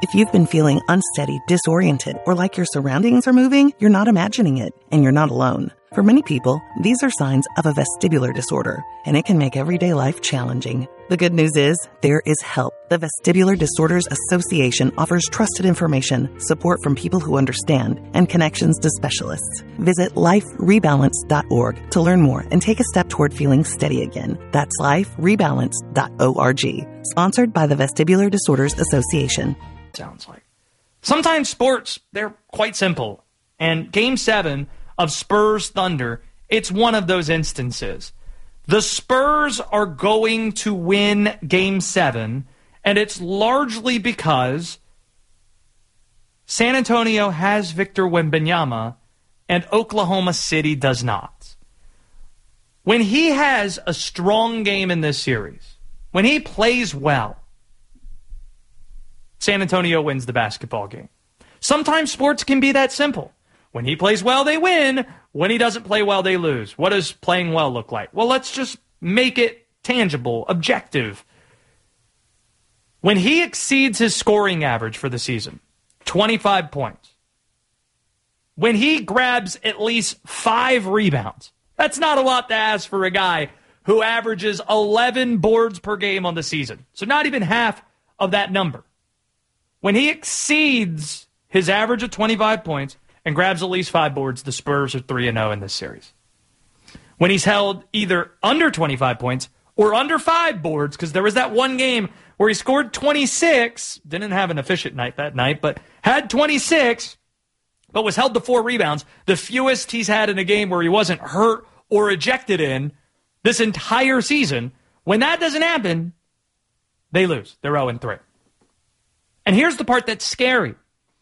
If you've been feeling unsteady, disoriented, or like your surroundings are moving, you're not imagining it, and you're not alone. For many people, these are signs of a vestibular disorder, and it can make everyday life challenging. The good news is, there is help. The Vestibular Disorders Association offers trusted information, support from people who understand, and connections to specialists. Visit liferebalance.org to learn more and take a step toward feeling steady again. That's liferebalance.org. Sponsored by the Vestibular Disorders Association. Sounds like. Sometimes sports, they're quite simple. And Game 7 of Spurs Thunder, it's one of those instances. The Spurs are going to win Game 7, and it's largely because San Antonio has Victor Wembanyama and Oklahoma City does not. When he has a strong game in this series, when he plays well, San Antonio wins the basketball game. Sometimes sports can be that simple. When he plays well, they win. When he doesn't play well, they lose. What does playing well look like? Well, let's just make it tangible, objective. When he exceeds his scoring average for the season, 25 points. When he grabs at least 5 rebounds, that's not a lot to ask for a guy who averages 11 boards per game on the season. So not even half of that number. When he exceeds his average of 25 points and grabs at least 5 boards, the Spurs are 3-0 in this series. When he's held either under 25 points or under 5 boards, because there was that one game where he scored 26, didn't have an efficient night that night, but had 26, but was held to 4 rebounds, the fewest he's had in a game where he wasn't hurt or ejected in this entire season. When that doesn't happen, they lose. They're 0-3. And here's the part that's scary.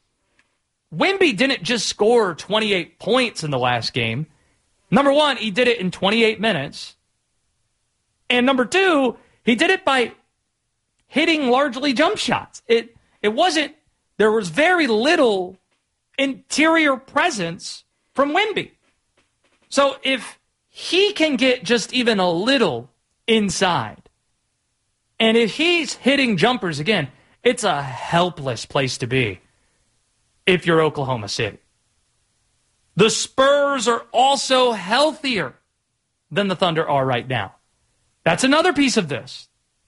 Wemby didn't just score 28 points in the last game. Number one, he did it in 28 minutes. And number two, he did it by hitting largely jump shots. It wasn't, there was very little interior presence from Wemby. So if he can get just even a little inside, and if he's hitting jumpers again, it's a helpless place to be if you're Oklahoma City. The Spurs are also healthier than the Thunder are right now. That's another piece of this.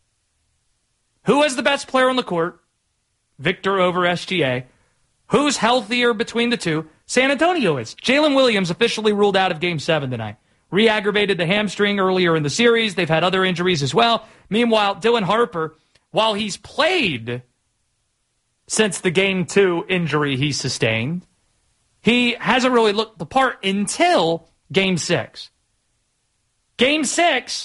Who has the best player on the court? Victor over SGA. Who's healthier between the two? San Antonio is. Jalen Williams officially ruled out of Game 7 tonight. Re-aggravated the hamstring earlier in the series. They've had other injuries as well. Meanwhile, Dylan Harper, while he's played since the Game 2 injury he sustained, he hasn't really looked the part until Game 6. Game 6,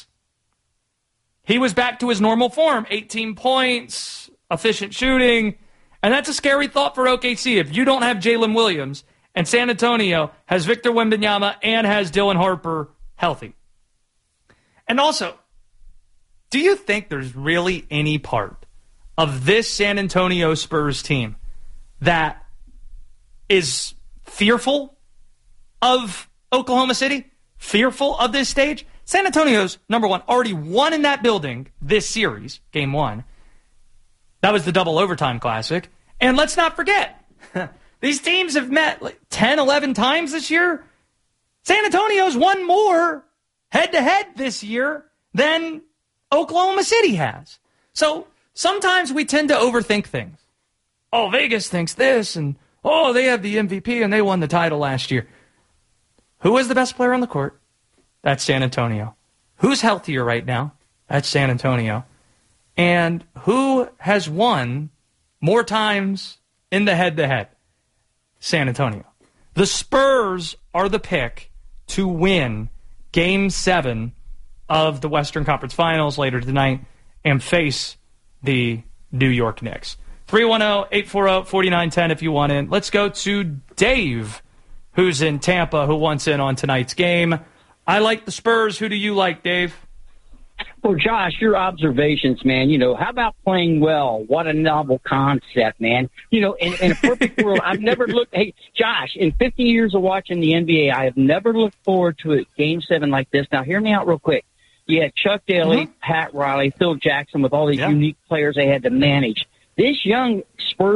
he was back to his normal form. 18 points, efficient shooting. And that's a scary thought for OKC. If you don't have Jalen Williams and San Antonio has Victor Wembanyama and has Dylan Harper healthy. And also, do you think there's really any part of this San Antonio Spurs team that is fearful of Oklahoma City? Fearful of this stage? San Antonio's, number one, already won in that building this series, Game 1. That was the double overtime classic. And let's not forget, these teams have met like 10, 11 times this year. San Antonio's won more head-to-head this year than Oklahoma City has. So sometimes we tend to overthink things. Oh, Vegas thinks this, and oh, they have the MVP and they won the title last year. Who is the best player on the court? That's San Antonio. Who's healthier right now? That's San Antonio. And who has won more times in the head-to-head? San Antonio. The Spurs are the pick to win Game 7 of the Western Conference Finals later tonight and face the New York Knicks. 310-840-4910 if you want in. Let's go to Dave, who's in Tampa, who wants in on tonight's game. I like the Spurs. Who do you like, Dave? Well, Josh, your observations, man, how about playing well? What a novel concept, man. In a perfect world, I've never looked, hey, Josh, in 50 years of watching the NBA, I have never looked forward to a Game 7 like this. Now, hear me out real quick. You had Chuck Daly, Pat Riley, Phil Jackson with all these unique players they had to manage. This young Spurs